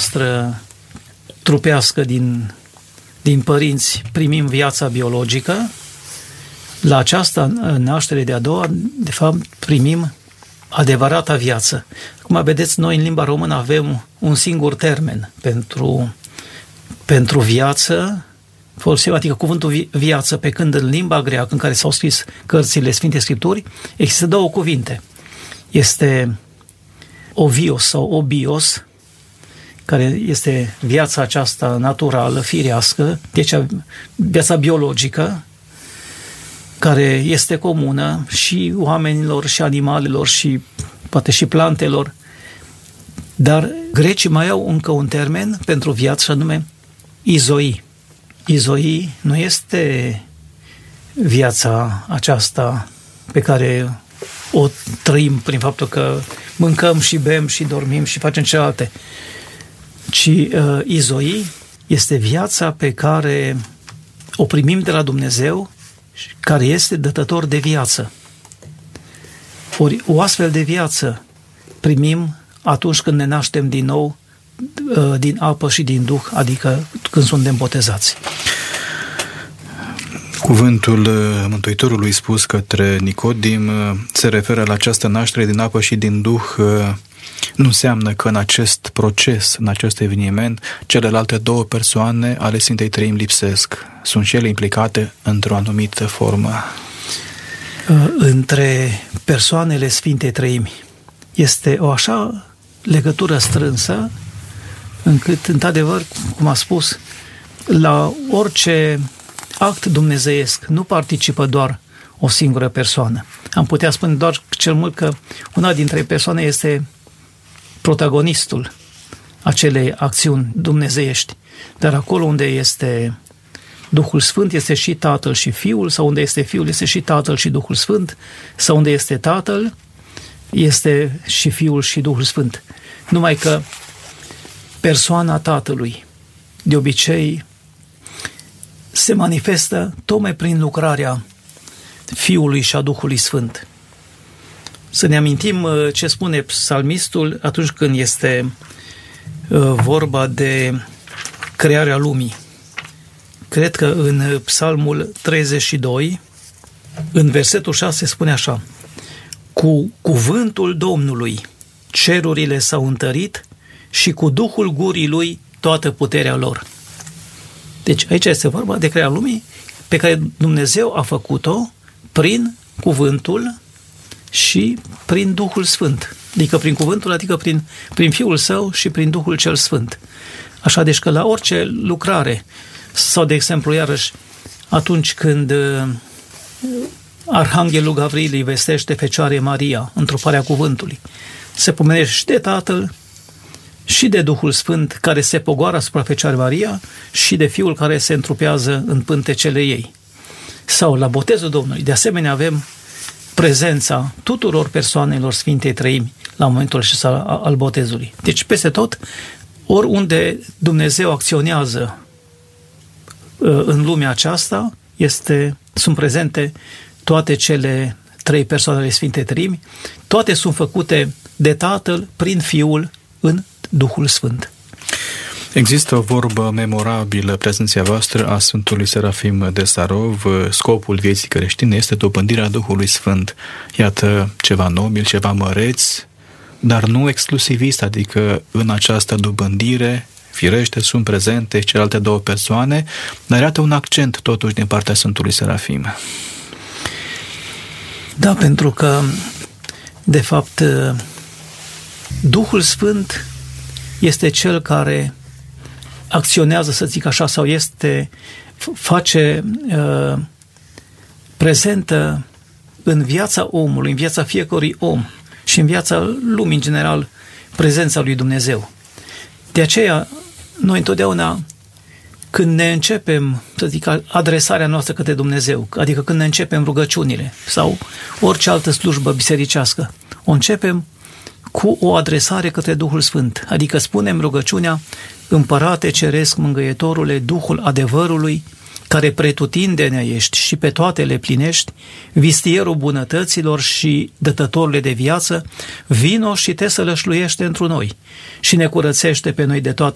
noastră trupească din părinți primim viața biologică, la această naștere de a doua, de fapt, primim adevărata viață. Acum, vedeți, noi în limba română avem un singur termen pentru viață, folosim, adică cuvântul viață, pe când în limba greacă, în care s-au scris cărțile Sfinte Scripturi, există două cuvinte. Este ovios sau obios, care este viața aceasta naturală, firească, deci viața biologică, care este comună și oamenilor, și animalelor, și poate și plantelor. Dar grecii mai au încă un termen pentru viață, și anume izoi. Izoi nu este viața aceasta pe care o trăim prin faptul că mâncăm și bem și dormim și facem celelalte, ci izoi este viața pe care o primim de la Dumnezeu, care este dătător de viață. Ori o astfel de viață primim atunci când ne naștem din nou din apă și din Duh, adică când suntem botezați. Cuvântul Mântuitorului spus către Nicodim se referă la această naștere din apă și din Duh. Nu înseamnă că în acest proces, în acest eveniment, celelalte două persoane ale Sfintei Treimi lipsesc. Sunt și ele implicate într-o anumită formă. Între persoanele Sfintei Treimi este o așa legătură strânsă, încât, într-adevăr, cum a spus, la orice act dumnezeiesc nu participă doar o singură persoană. Am putea spune doar cel mult că una dintre persoane este protagonistul acelei acțiuni dumnezeiești. Dar acolo unde este Duhul Sfânt este și Tatăl și Fiul, sau unde este Fiul este și Tatăl și Duhul Sfânt, sau unde este Tatăl este și Fiul și Duhul Sfânt. Numai că persoana Tatălui de obicei se manifestă tocmai prin lucrarea Fiului și a Duhului Sfânt. Să ne amintim ce spune psalmistul atunci când este vorba de crearea lumii. Cred că în Psalmul 32, în versetul 6, spune așa: cu cuvântul Domnului cerurile s-au întărit și cu Duhul gurii lui toată puterea lor. Deci aici este vorba de crearea lumii pe care Dumnezeu a făcut-o prin cuvântul și prin Duhul Sfânt. Adică prin cuvântul, adică prin Fiul Său și prin Duhul cel Sfânt. Așa, deci că la orice lucrare, sau de exemplu, iarăși, atunci când Arhanghelul Gavril îi vestește Fecioarei Maria întruparea cuvântului, se pomenește și de Tatăl și de Duhul Sfânt care se pogoară asupra Fecioarei Maria și de Fiul care se întrupează în pântecele ei. Sau la botezul Domnului, de asemenea, avem prezența tuturor persoanelor Sfintei Treimi la momentul acesta al botezului. Deci peste tot, oriunde Dumnezeu acționează în lumea aceasta, sunt prezente toate cele trei persoane ale Sfintei Treimi, toate sunt făcute de Tatăl prin Fiul în Duhul Sfânt. Există o vorbă memorabilă, prezenția voastră, a Sfântului Serafim de Sarov: scopul vieții creștine este dobândirea Duhului Sfânt. Iată, ceva nobil, ceva măreț, dar nu exclusivist, adică în această dobândire, firește, sunt prezente celelalte două persoane, dar iată un accent totuși din partea Sfântului Serafim. Da, pentru că, de fapt, Duhul Sfânt este cel care acționează, să zic așa, sau face prezentă în viața omului, în viața fiecărui om și în viața lumii în general, prezența lui Dumnezeu. De aceea, noi întotdeauna, când ne începem, să zic, adresarea noastră către Dumnezeu, adică când ne începem rugăciunile sau orice altă slujbă bisericească, o începem cu o adresare către Duhul Sfânt, adică spunem rugăciunea: Împărate Ceresc, Mângâietorule, Duhul adevărului, care pretutindenea ești și pe toate le plinești, vistierul bunătăților și dătătorule de viață, vino și te sălășluiește întru noi și ne curățește pe noi de toată